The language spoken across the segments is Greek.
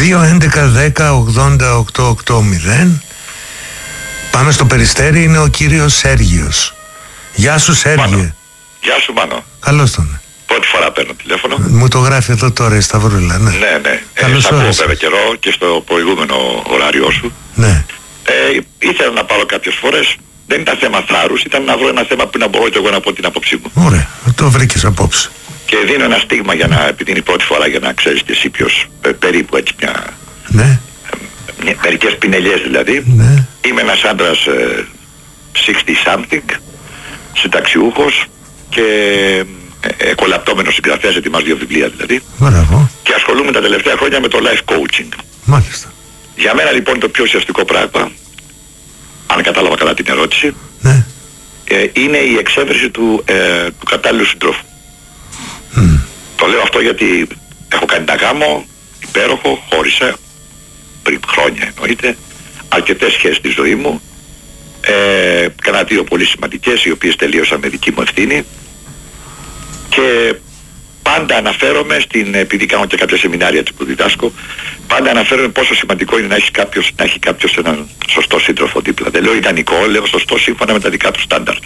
2-11-10-80-880. Πάμε στο Περιστέρι, είναι ο κύριος Σέργιος. Γεια σου Σέργιε. Γεια σου Μάνο. Καλώς τον. Πρώτη φορά παίρνω τηλέφωνο. Μου το γράφει εδώ τώρα η Σταυρούλα, ναι. Ναι. Καλώς ακούω βέβαια καιρό και στο προηγούμενο ωράριό σου. Ναι. Ήθελα να πάρω κάποιες φορές. Δεν ήταν θέμα θάρρους, ήταν να βρω ένα θέμα που να μπορώ και εγώ να πω την άποψή μου. Ωραία, το βρήκες απόψε. Και δίνω ένα στίγμα επειδή είναι η πρώτη φορά, για να ξέρεις και εσύ ποιος, περίπου έτσι Ναι. Μερικές πινελιές δηλαδή. Ναι. Είμαι ένας άντρας 60 something, συνταξιούχος και εκολαπτώμενος συγγραφέας, ετοιμάζω 2 βιβλία δηλαδή. Μπράβο. Και ασχολούμαι τα τελευταία χρόνια με το life coaching. Μάλιστα. Για μένα λοιπόν το πιο ουσιαστικό πράγμα, αν κατάλαβα καλά την ερώτηση, ναι. Είναι η εξέβρεση του κατάλληλου συντρόφου. Το λέω αυτό γιατί έχω κάνει τα γάμο, υπέροχο, χώρισα, πριν χρόνια εννοείται, αρκετές σχέσεις στη ζωή μου, κάνα 2 πολύ σημαντικές, οι οποίες τελείωσαν με δική μου ευθύνη, και πάντα αναφέρομαι επειδή κάνω και κάποια σεμινάρια που διδάσκω, πάντα αναφέρομαι πόσο σημαντικό είναι να έχει κάποιος έναν σωστό σύντροφο δίπλα. Δεν λέω ιδανικό, λέω σωστό σύμφωνα με τα δικά του στάνταρτ.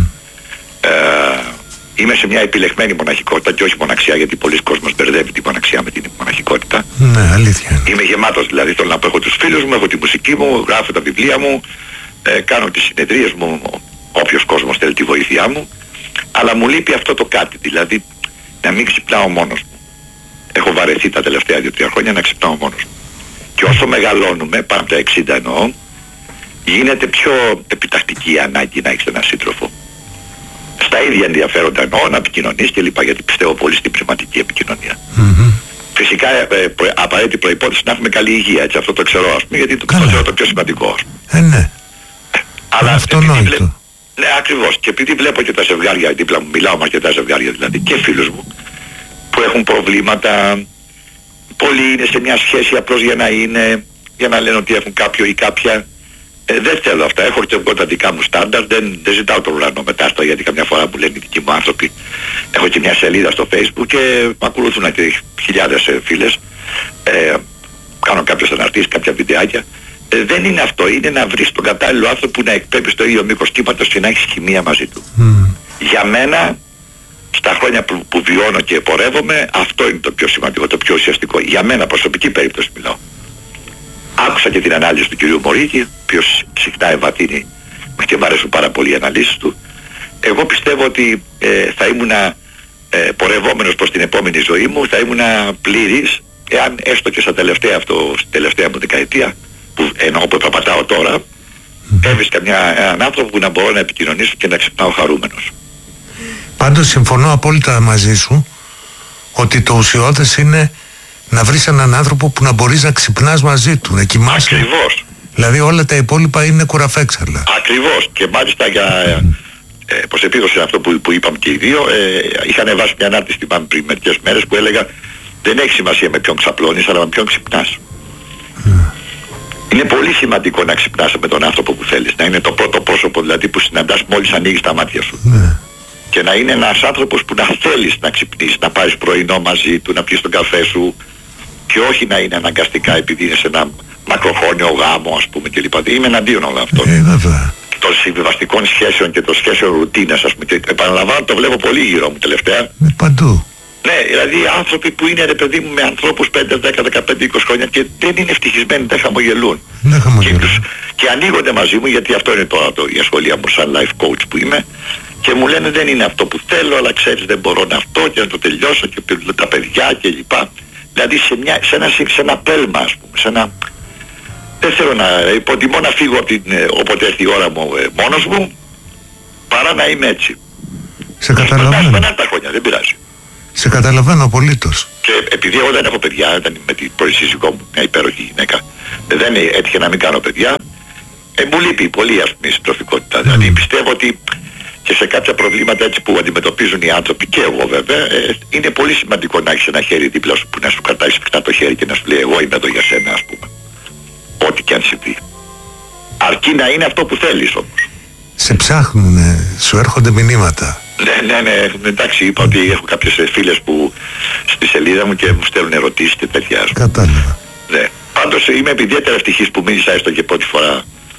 Είμαι σε μια επιλεγμένη μοναχικότητα και όχι μοναξιά, γιατί πολλοί κόσμος μπερδεύει τη μοναξιά με την μοναχικότητα. Ναι, αλήθεια. Είμαι γεμάτος δηλαδή, θέλω να πω, έχω τους φίλους μου, έχω τη μουσική μου, γράφω τα βιβλία μου, κάνω τις συνεδρίες μου, όποιος κόσμος θέλει τη βοήθειά μου, αλλά μου λείπει αυτό το κάτι, δηλαδή να μην ξυπνάω μόνος μου. Έχω βαρεθεί τα τελευταία 2-3 χρόνια να ξυπνάω μόνος μου. Και όσο μεγαλώνουμε, πάνω από τα 60 εννοώ, γίνεται πιο επιτακτική η ανάγκη να έχεις έναν σύντροφο. Στα ίδια ενδιαφέροντα εννοώ, να επικοινωνείς και λοιπά, γιατί πιστεύω πολύ στην πνευματική επικοινωνία. Φυσικά απαραίτητη προϋπόθεση να έχουμε καλή υγεία, έτσι, αυτό το ξέρω, ας πούμε, γιατί το ξέρω το πιο σημαντικό. Ναι. Αλλά αυτονόητο. Ναι, ακριβώς. Και επειδή βλέπω και τα ζευγάρια δίπλα μου, μιλάω με αρκετά ζευγάρια δηλαδή, και φίλους μου που έχουν προβλήματα, πολλοί είναι σε μια σχέση απλώς για να λένε ότι έχουν κάποιο ή κάποια. Δεν θέλω αυτά, έχω και εγώ τα δικά μου στάνταρ, δεν ζητάω τον ουρανό μετά αυτό, γιατί καμιά φορά μου λένε οι δικοί μου άνθρωποι. Έχω και μια σελίδα στο Facebook και με ακολουθούν και χιλιάδες φίλες, κάνω κάποιες αναρτήσεις, κάποια βιντεάκια. Δεν είναι αυτό, είναι να βρεις τον κατάλληλο άνθρωπο που να εκπέμπει στο ίδιο μήκος κύματος και να έχεις χημεία μαζί του. Για μένα, στα χρόνια που βιώνω και πορεύομαι, αυτό είναι το πιο σημαντικό, το πιο ουσιαστικό. Για μένα, προσωπική περίπτωση μιλάω. Άκουσα και την ανάλυση του κυρίου Μωρίκη, ο οποίος συχνά ευαθύνει και μου αρέσουν πάρα πολύ οι αναλύσεις του. Εγώ πιστεύω ότι θα ήμουν πορευόμενος προς την επόμενη ζωή μου, θα ήμουν πλήρης, εάν έστω και στην τελευταία μου δεκαετία, που εννοώ που πατάω τώρα, έβρισκα έναν άνθρωπο που να μπορώ να επικοινωνήσω και να ξυπνάω χαρούμενος. Πάντως συμφωνώ απόλυτα μαζί σου ότι το ουσιώδες είναι να βρεις έναν άνθρωπο που να μπορείς να ξυπνάς μαζί του, να κοιμάσαι. Ακριβώς. Δηλαδή όλα τα υπόλοιπα είναι κουραφέξαλα. Ακριβώς. Και μάλιστα προς επίδοση αυτό που είπαμε και οι δύο, είχαν βάσει μια ανάρτηση πριν μερικές μέρες που έλεγα δεν έχει σημασία με ποιον ξαπλώνεις, αλλά με ποιον ξυπνάς. Είναι πολύ σημαντικό να ξυπνάς με τον άνθρωπο που θέλεις, να είναι το πρώτο πρόσωπο δηλαδή που συναντάς μόλις ανοίγεις τα μάτια σου. Και να είναι ένας άνθρωπος που να θέλεις να ξυπνήσεις, να πάρεις πρωινό μαζί του, να πιεις τον καφέ σου, και όχι να είναι αναγκαστικά επειδή είναι σε ένα μακροχρόνιο γάμο, ας πούμε, κλπ. Είμαι εναντίον όλων αυτών. Των συμβιβαστικών σχέσεων και των σχέσεων ρουτίνας, ας πούμε. Και επαναλαμβάνω, το βλέπω πολύ γύρω μου τελευταία. Παντού. Ναι, δηλαδή άνθρωποι που είναι, ρε παιδί μου, με ανθρώπους 5, 10, 15, 20 χρόνια και δεν είναι ευτυχισμένοι, δεν χαμογελούν. Και ανοίγονται μαζί μου, γιατί αυτό είναι τώρα η ασχολία μου σαν life coach που είμαι, και μου λένε δεν είναι αυτό που θέλω, αλλά ξέρεις δεν μπορώ να αυτό και να το τελειώσω και τα παιδιά κλπ. Δηλαδή σε ένα πέλμα, ας πούμε, δεν θέλω να υποτιμώ να φύγω όποτε έρθει η ώρα μου μόνος μου, παρά να είμαι έτσι. Σε καταλαβαίνω. Τα χρόνια, δεν πειράζει. Σε καταλαβαίνω απολύτως. Και επειδή εγώ δεν έχω παιδιά, ήταν με την πρώην σύζυγό μου, μια υπέροχη γυναίκα, δεν έτυχε να μην κάνω παιδιά, μου λείπει πολύ, ας πούμε, η συντροφικότητα. Δηλαδή πιστεύω ότι και σε κάποια προβλήματα έτσι που αντιμετωπίζουν οι άνθρωποι, και εγώ βέβαια, είναι πολύ σημαντικό να έχεις ένα χέρι δίπλα σου που να σου κρατάει σφιχτά το χέρι και να σου λέει εγώ είμαι εδώ για σένα, ας πούμε. Ό,τι και αν συμβεί. Αρκεί να είναι αυτό που θέλεις όμως. Σε ψάχνουνε, σου έρχονται μηνύματα. Ναι, εντάξει, είπα ότι έχω κάποιες φίλες που στη σελίδα μου και μου στέλνουν ερωτήσεις και τέτοια. Κατάλαβα. Ναι. Πάντως είμαι ιδιαίτερα ευτυχής που μίλησα έστω και πρώτη φορά.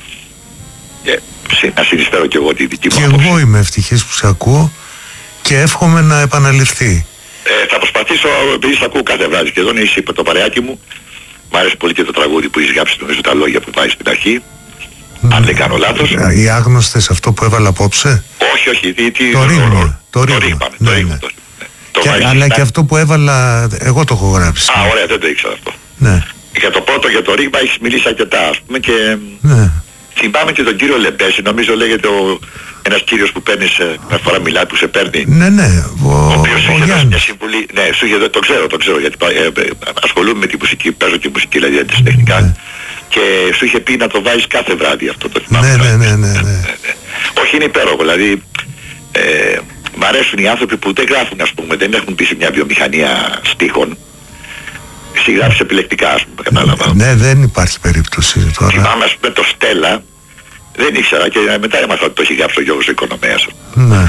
Να συνεισφέρω και εγώ τη δική μου άποψη. Και εγώ είμαι ευτυχής που σε ακούω και εύχομαι να επαναληφθεί. Θα προσπαθήσω, επειδή σε ακούω κάθε βράδυ και εδώ είναι εσύ το παρεάκι μου. Μ' αρέσει πολύ και το τραγούδι που έχεις γράψει, νομίζω τα λόγια που βάζεις στην αρχή. Αν δεν κάνω λάθος. Οι άγνωστες, αυτό που έβαλα απόψε. Όχι, το ρήγμα. Αλλά και αυτό που έβαλα, εγώ το έχω γράψει. Α, ωραία, δεν το ήξερα αυτό. Ναι. Για το πρώτο, για το ρήγμα έχεις μιλήσει αρκετά, ας πούμε, και ναι. Θυμάμαι και τον κύριο Λεμπέση, νομίζω λέγεται ένας κύριος που παίρνεις, μια φορά μιλάει που σε παίρνει. Ναι, ο οποίος σου είχε δώσει μια συμβουλή. Ναι, σου είχε δώσει, το ξέρω, γιατί ασχολούμαι με τη μουσική, παίζω και μουσική, δηλαδή αντιστεχνικά. Ναι. Και σου είχε πει να το βάζεις κάθε βράδυ αυτό το θυμάμαι. Ναι. Όχι, είναι υπέροχο, δηλαδή μ' αρέσουν οι άνθρωποι που δεν γράφουν, ας πούμε, δεν έχουν μπει σε μια βιομηχανία στίχων. Εσύ γράφεις επιλεκτικά, ας πούμε, κατάλαβα. Ναι, δεν υπάρχει περίπτωση τώρα. Θυμάμαι, ας πούμε, το Στέλλα, δεν ήξερα και μετά έμαθα ότι το έχει γράψει ο Γιώργος Οικονομέας. Ναι.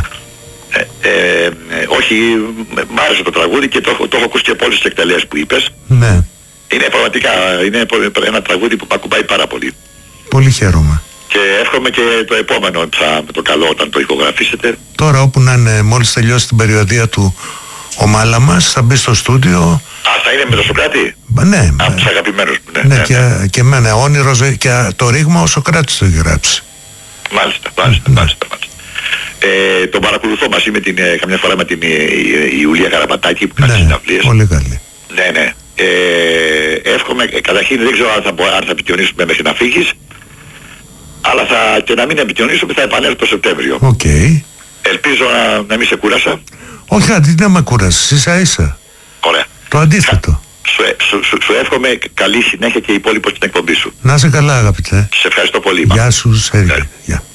Όχι, μ' άρεσε το τραγούδι και το έχω ακούσει και από όλες τις εκτελέσεις που είπες. Ναι. Είναι πραγματικά ένα τραγούδι που μ' ακουμπάει πάρα πολύ. Πολύ χαίρομαι. Και εύχομαι και το επόμενο με το καλό όταν το ηχογραφήσετε. Τώρα όπου να είναι, μόλις τελειώσει την περιοδία του ο Μάλαμας, θα μπει στο στούντιο. Θα είναι με το Σοκράτη. Ναι. Από τους αγαπημένους μου. Ναι, και εμένα όνειρο και το ρήγμα ο Σοκράτης το έχει γράψει. Μάλιστα. Τον παρακολουθώ μαζί με καμιά φορά με την Ιουλία Καραμπατάκη που κάνει συναυλίες. Πολύ καλή. Ναι. Εύχομαι, καταρχήν δεν ξέρω αν θα επικοινωνήσουμε μέχρι να φύγεις, αλλά και να μην επικοινωνήσουμε, θα επανέλθω το Σεπτέμβριο. Okay. Ελπίζω να μην σε κούρασα. Όχι, αντί να με κούρασεις, ίσα. Ωραία. Το αντίθετο. Σου εύχομαι καλή συνέχεια και υπόλοιπο στην εκπομπή σου. Να είσαι καλά, αγαπητέ. Σε ευχαριστώ πολύ. Γεια σου, Σέρια.